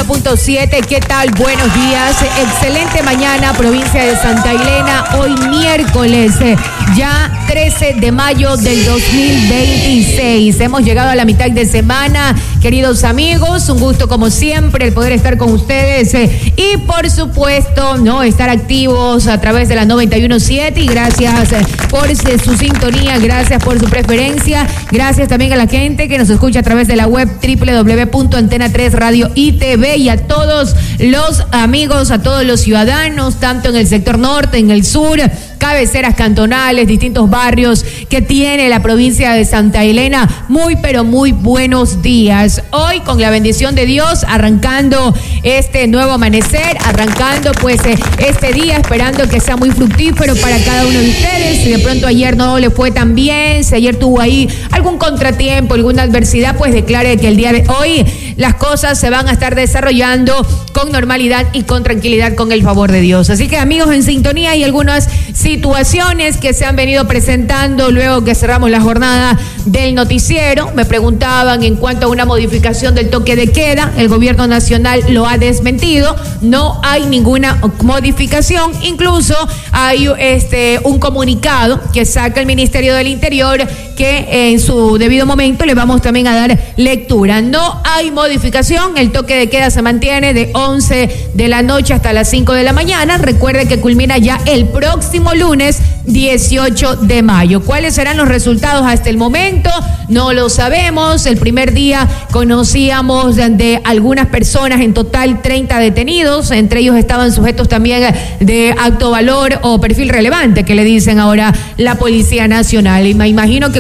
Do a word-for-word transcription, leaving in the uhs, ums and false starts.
uno punto siete, ¿qué tal? Buenos días, excelente mañana, provincia de Santa Elena, hoy miércoles, ya trece de mayo del dos mil veintiséis. Hemos llegado a la mitad de semana, queridos amigos, un gusto como siempre el poder estar con ustedes y por supuesto, no estar activos a través de la noventa y uno punto siete y gracias por su sintonía, gracias por su preferencia, gracias también a la gente que nos escucha a través de la web doble u doble u doble u punto antena tres radio y T V y a todos los amigos, a todos los ciudadanos, tanto en el sector norte, en el sur, cabeceras cantonales, distintos barrios que tiene la provincia de Santa Elena. Muy, pero muy buenos días. Hoy, con la bendición de Dios, arrancando este nuevo amanecer, arrancando pues este día, esperando que sea muy fructífero para cada uno de ustedes. Si de pronto ayer no le fue tan bien, si ayer tuvo ahí algún contratiempo, alguna adversidad, pues declare que el día de hoy las cosas se van a estar desarrollando con normalidad y con tranquilidad con el favor de Dios. Así que, amigos, en sintonía hay algunas situaciones que se han venido presentando luego que cerramos la jornada del noticiero. Me preguntaban en cuanto a una modificación del toque de queda. El gobierno nacional lo ha desmentido. No hay ninguna modificación. Incluso hay este un comunicado que saca el Ministerio del Interior que en su debido momento le vamos también a dar lectura. No hay modificación. El toque de queda se mantiene de once de la noche hasta las cinco de la mañana. Recuerde que culmina ya el próximo lunes dieciocho de mayo. ¿Cuáles serán los resultados hasta el momento? No lo sabemos. El primer día conocíamos de, de algunas personas, en total treinta detenidos, entre ellos estaban sujetos también de acto valor o perfil relevante, que le dicen ahora la Policía Nacional. Y me imagino que